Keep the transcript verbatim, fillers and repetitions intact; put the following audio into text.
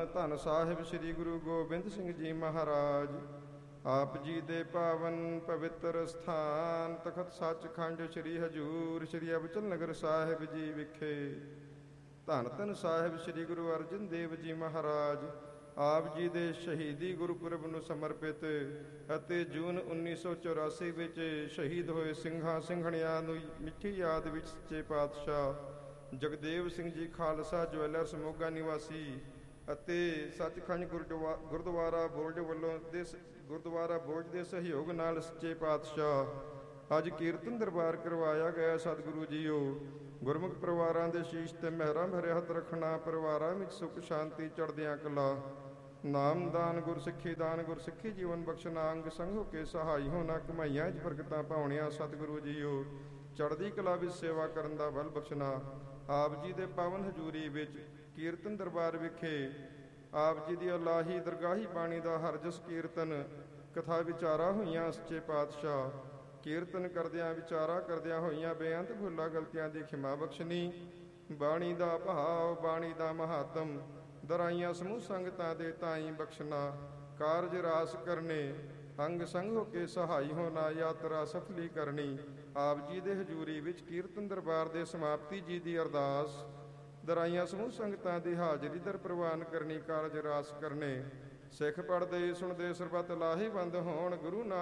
ਧੰਨ ਸਾਹਿਬ ਸ੍ਰੀ ਗੁਰੂ ਗੋਬਿੰਦ ਸਿੰਘ ਜੀ ਮਹਾਰਾਜ। ਆਪ ਜੀ ਦੇ ਪਾਵਨ ਪਵਿੱਤਰ ਸਥਾਨ ਤਖਤ ਸੱਚਖੰਡ ਸ੍ਰੀ ਹਜੂਰ ਸ੍ਰੀ ਅਬਚਲ ਨਗਰ ਸਾਹਿਬ ਜੀ ਵਿਖੇ ਧੰਨ ਧੰਨ ਸਾਹਿਬ ਸ੍ਰੀ ਗੁਰੂ ਅਰਜਨ ਦੇਵ ਜੀ ਮਹਾਰਾਜ ਆਪ ਜੀ ਦੇ ਸ਼ਹੀਦੀ ਗੁਰਪੁਰਬ ਨੂੰ ਸਮਰਪਿਤ ਅਤੇ ਜੂਨ ਉੱਨੀ ਸੌ ਚੁਰਾਸੀ ਵਿੱਚ ਸ਼ਹੀਦ ਹੋਏ ਸਿੰਘਾਂ ਸਿੰਘਣੀਆਂ ਨੂੰ ਮਿੱਠੀ ਯਾਦ ਵਿੱਚ ਸੱਚੇ ਪਾਤਸ਼ਾਹ ਜਗਦੇਵ ਸਿੰਘ ਜੀ ਖਾਲਸਾ ਜਵੈਲਰਸ ਮੋਗਾ ਨਿਵਾਸੀ ਅਤੇ ਸੱਚਖੰਡ ਗੁਰਦੁਆਰਾ ਬੋਰਡ ਵੱਲੋਂ ਦੇ ਗੁਰਦੁਆਰਾ ਬੋਰਡ ਦੇ ਸਹਿਯੋਗ ਨਾਲ ਸੱਚੇ ਪਾਤਸ਼ਾਹ ਅੱਜ ਕੀਰਤਨ ਦਰਬਾਰ ਕਰਵਾਇਆ ਗਿਆ। ਸਤਿਗੁਰੂ ਜੀਓ, ਗੁਰਮੁਖ ਪਰਿਵਾਰਾਂ ਦੇ ਸ਼ੀਸ਼ ਤੇ ਮਹਿਰਾਂ ਭਰੇ ਹੱਥ ਰੱਖਣਾ, ਪਰਿਵਾਰਾਂ ਵਿੱਚ ਸੁੱਖ ਸ਼ਾਂਤੀ ਚੜ੍ਹਦੀਆਂ ਕਲਾ, ਨਾਮ ਦਾਨ ਗੁਰਸਿੱਖੀ ਦਾਨ ਗੁਰਸਿੱਖੀ ਜੀਵਨ ਬਖਸ਼ਣਾ, ਅੰਗ ਸੰਗ ਹੋ ਕੇ ਸਹਾਈ ਹੋਣਾ, ਕਮਾਈਆਂ 'ਚ ਬਰਕਤਾਂ ਪਾਉਣੀਆਂ। ਸਤਿਗੁਰੂ ਜੀਓ, ਚੜ੍ਹਦੀ ਕਲਾ ਵਿੱਚ ਸੇਵਾ ਕਰਨ ਦਾ ਬਲ ਬਖਸ਼ਣਾ। ਆਪ ਜੀ ਦੇ ਪਾਵਨ ਹਜ਼ੂਰੀ ਵਿੱਚ ਕੀਰਤਨ ਦਰਬਾਰ ਵਿਖੇ ਆਪ ਜੀ ਦੀ ਅਲਾਹੀ ਦਰਗਾਹੀ ਬਾਣੀ ਦਾ ਹਰਜਸ ਕੀਰਤਨ ਕਥਾ ਵਿਚਾਰਾਂ ਹੋਈਆਂ। ਸੱਚੇ ਪਾਤਸ਼ਾਹ ਕੀਰਤਨ ਕਰਦਿਆਂ ਵਿਚਾਰਾਂ ਕਰਦਿਆਂ ਹੋਈਆਂ ਬੇਅੰਤ ਭੁੱਲਾਂ ਗਲਤੀਆਂ ਦੀ ਖਿਮਾ ਬਖਸ਼ਣੀ। ਬਾਣੀ ਦਾ ਭਾਵ, ਬਾਣੀ ਦਾ ਮਹਾਤਮ ਦਰਾਈਆਂ ਸਮੂਹ ਸੰਗਤਾਂ ਦੇ ਤਾਈਂ ਬਖਸ਼ਣਾ। ਕਾਰਜ ਰਾਸ ਕਰਨੇ, ਅੰਗ ਸੰਗ ਹੋ ਕੇ ਸਹਾਈ ਹੋਣਾ, ਯਾਤਰਾ ਸਫਲੀ ਕਰਨੀ। ਆਪ ਜੀ ਦੇ ਹਜ਼ੂਰੀ ਵਿੱਚ ਕੀਰਤਨ ਦਰਬਾਰ ਦੇ ਸਮਾਪਤੀ ਜੀ ਦੀ ਅਰਦਾਸ, ਦਰਾਈਆਂ ਸਮੂਹ ਸੰਗਤਾਂ ਦੀ ਹਾਜ਼ਰੀ ਦਰ ਪ੍ਰਵਾਨ ਕਰਨੀ, ਕਾਰਜ ਰਾਸ ਕਰਨੇ। ਸਿੱਖ ਪੜ੍ਹਦੇ ਸੁਣਦੇ ਸਰਬੱਤ ਲਾਹੇਵੰਦ ਹੋਣ। ਗੁਰੂ ਨਾਨਕ